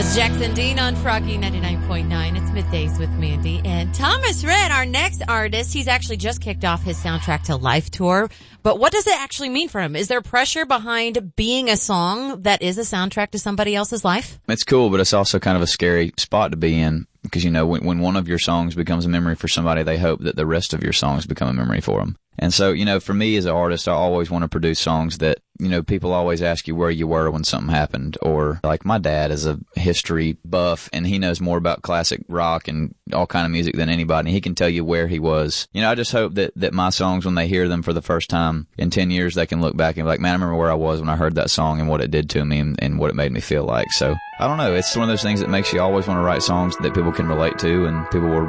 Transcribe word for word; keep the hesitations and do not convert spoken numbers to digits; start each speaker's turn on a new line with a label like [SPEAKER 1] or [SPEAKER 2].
[SPEAKER 1] Jackson Dean on Froggy ninety-nine point nine. It's Middays with Mandy. And Thomas Rhett, our next artist, he's actually just kicked off his Soundtrack to Life tour. But what does it actually mean for him? Is there pressure behind being a song that is a soundtrack to somebody else's life?
[SPEAKER 2] It's cool, but it's also kind of a scary spot to be in. Because, you know, when, when one of your songs becomes a memory for somebody, they hope that the rest of your songs become a memory for them. And so, you know, for me as an artist, I always want to produce songs that, you know, people always ask you where you were when something happened. Or like my dad is a history buff and he knows more about classic rock and all kind of music than anybody. He can tell you where he was. You know, I just hope that, that my songs, when they hear them for the first time in ten years, they can look back and be like, man, I remember where I was when I heard that song and what it did to me and, and what it made me feel like. So I don't know. It's one of those things that makes you always want to write songs that people can relate to and people will